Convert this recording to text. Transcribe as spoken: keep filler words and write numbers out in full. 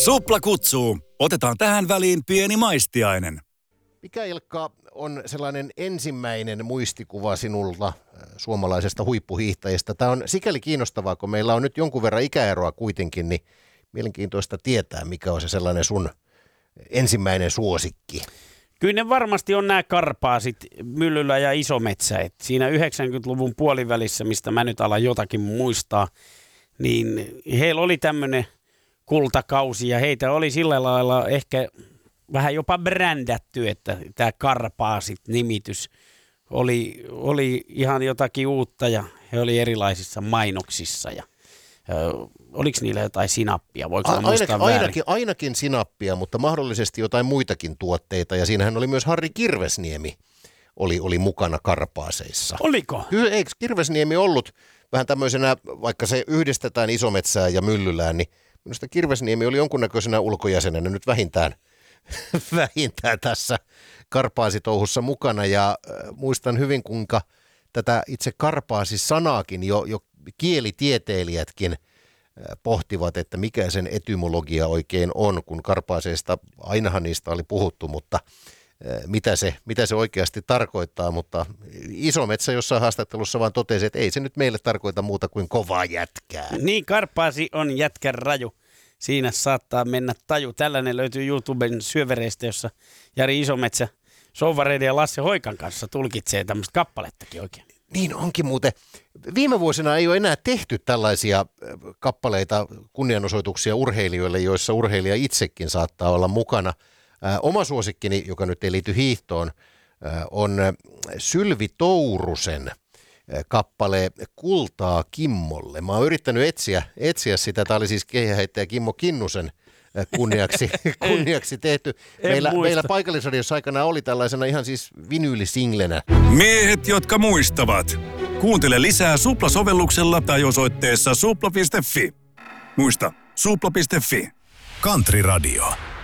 Supla kutsuu. Otetaan tähän väliin pieni maistiainen. Mikä, Ilkka, on sellainen ensimmäinen muistikuva sinulla suomalaisesta huippuhiihtäjästä? Tämä on sikäli kiinnostavaa, kun meillä on nyt jonkun verran ikäeroa kuitenkin, niin mielenkiintoista tietää, mikä on se sellainen sun ensimmäinen suosikki. Kyllä ne varmasti on nämä karpaasit, Myllylä ja Isometsä. Et siinä yhdeksänkymmentäluvun puolivälissä, mistä mä nyt alan jotakin muistaa, niin heillä oli tämmöinen kultakausi ja heitä oli sillä lailla ehkä vähän jopa brändätty, että tämä Karpaasit-nimitys oli, oli ihan jotakin uutta ja he oli erilaisissa mainoksissa ja ö, oliko niillä jotain sinappia? Voiko A- ainakin, ainakin, ainakin sinappia, mutta mahdollisesti jotain muitakin tuotteita ja siinähän oli myös Harri Kirvesniemi oli, oli mukana Karpaaseissa. Oliko? Kyllä, eikö Kirvesniemi ollut vähän tämmöisenä, vaikka se yhdistetään Isometsään ja Myllylään, niin minusta Kirvesniemi oli jonkunnäköisenä ulkojäsenenä nyt vähintään, vähintään tässä Karpaasitouhussa mukana. Ja äh, muistan hyvin, kuinka tätä itse Karpaasi-sanaakin jo, jo kielitieteilijätkin äh, pohtivat, että mikä sen etymologia oikein on, kun Karpaaseista, ainahan niistä oli puhuttu, mutta äh, mitä, se, mitä se oikeasti tarkoittaa. Mutta Isometsä jossain haastattelussa vaan totesi, että ei se nyt meille tarkoita muuta kuin kovaa jätkää. Niin, Karpaasi on jätkän raju. Siinä saattaa mennä taju. Tällainen löytyy YouTuben syövereistä, jossa Jari Isometsä Souvareiden ja Lasse Hoikan kanssa tulkitsee tämmöistä kappalettakin oikein. Niin onkin muuten. Viime vuosina ei ole enää tehty tällaisia kappaleita, kunnianosoituksia urheilijoille, joissa urheilija itsekin saattaa olla mukana. Ää, oma suosikkini, joka nyt ei liity hiihtoon, ää, on Sylvi Tourusen kappale Kultaa Kimmolle. Mä oon yrittänyt etsiä, etsiä sitä. Tämä oli siis keihäheittäjä Kimmo Kinnusen kunniaksi, kunniaksi tehty. Meillä, meillä paikallisradiossa aikana oli tällaisena ihan siis vinyylisinglenä. Miehet, jotka muistavat. Kuuntele lisää Supla-sovelluksella tai osoitteessa supla piste fi. Muista, supla piste fi. Country Radio.